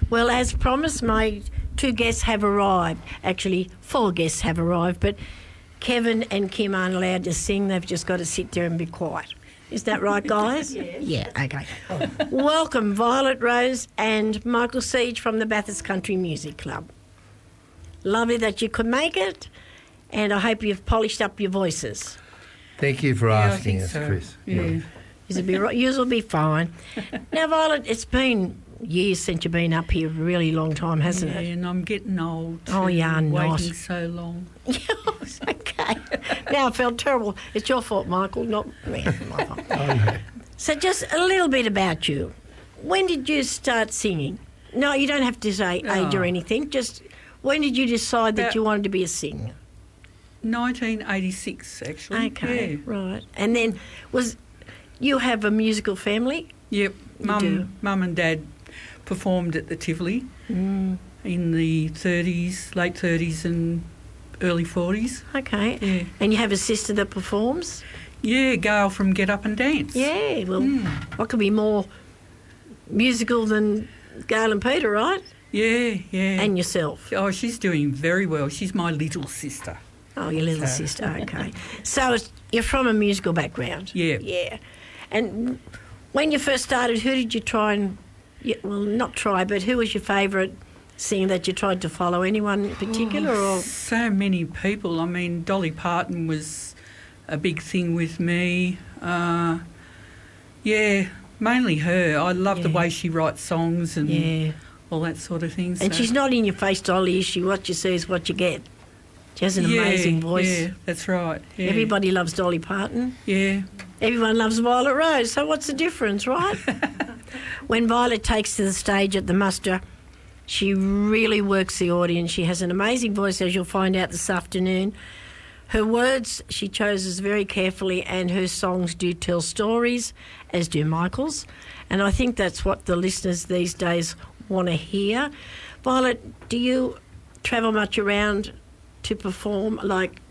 Well, as promised, my two guests have arrived. Actually, four guests have arrived, but Kevin and Kim aren't allowed to sing. They've just got to sit there and be quiet. Is that right, guys? Yes. Yeah, okay. Welcome, Violet Rose and Michael Siege from the Bathurst Country Music Club. Lovely that you could make it, and I hope you've polished up your voices. Thank you for asking us, so. Chris. Yeah. Yours will be fine. Now, Violet, it's been years since you've been up here, a really long time, hasn't it? And I'm getting old. Oh, yeah, waiting not. so long. Yes, okay. Now I felt terrible. It's your fault, Michael, not me. My fault. Oh, no. So just a little bit about you. When did you start singing? No, you don't have to say age or anything. Just when did you decide that you wanted to be a singer? 1986, actually. Okay, Yeah. right. And then you have a musical family? Yep. do? Mum and Dad performed at the Tivoli in the 30s, late 30s and early 40s. Okay. Yeah. And you have a sister that performs? Yeah, Gail from Get Up and Dance. Yeah, well, what could be more musical than Gail and Peter, right? Yeah, yeah. And yourself. Oh, she's doing very well. She's my little sister. Oh, your little sister, okay. So you're from a musical background? Yeah. Yeah. And when you first started, who did you try and... Well, not try, but who was your favourite singer that you tried to follow? Anyone in particular? or So many people. I mean, Dolly Parton was a big thing with me. Yeah, mainly her. I love the way she writes songs and all that sort of thing. And she's not in your face, Dolly, is she? What you see is what you get. She has an amazing voice. Yeah, that's right. Yeah. Everybody loves Dolly Parton. Yeah. Everyone loves Violet Rose, so what's the difference, right? When Violet takes to the stage at the muster, she really works the audience. She has an amazing voice, as you'll find out this afternoon. Her words she chooses very carefully, and her songs do tell stories, as do Michael's. And I think that's what the listeners these days want to hear. Violet, do you travel much around to perform? Like,